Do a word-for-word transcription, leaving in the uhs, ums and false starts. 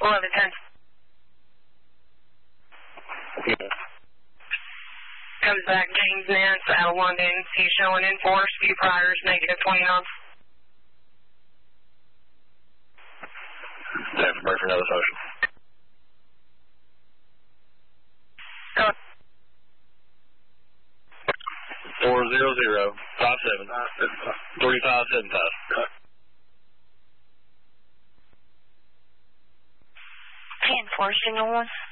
eleven ten. Okay. Comes back, James Nance out of London. He's showing in force, few priors, negative twenty knots. Stand for for another motion. Go. Four zero zero five seven three five seven five. ten four, signal one.